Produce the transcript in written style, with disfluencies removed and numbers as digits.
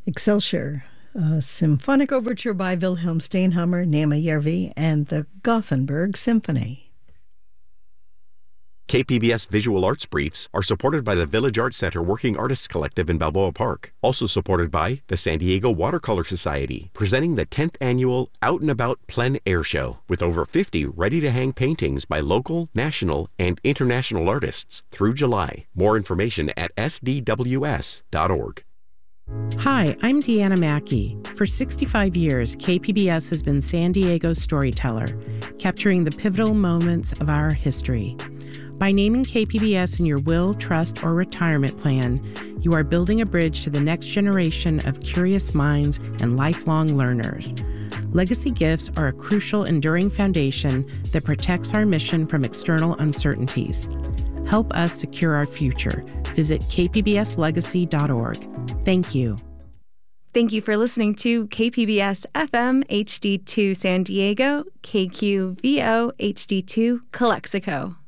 Excelsior, a symphonic overture by Wilhelm Steinhammer, Nema Järvi, and the Gothenburg Symphony. KPBS Visual Arts Briefs are supported by the Village Arts Center Working Artists Collective in Balboa Park. Also supported by the San Diego Watercolor Society, presenting the 10th annual Out and About Plein Air Show with over 50 ready-to-hang paintings by local, national, and international artists through July. More information at sdws.org. Hi, I'm Deanna Mackey. For 65 years, KPBS has been San Diego's storyteller, capturing the pivotal moments of our history. By naming KPBS in your will, trust, or retirement plan, you are building a bridge to the next generation of curious minds and lifelong learners. Legacy gifts are a crucial, enduring foundation that protects our mission from external uncertainties. Help us secure our future. Visit kpbslegacy.org. Thank you. Thank you for listening to KPBS FM HD2 San Diego, KQVO HD2 Calexico.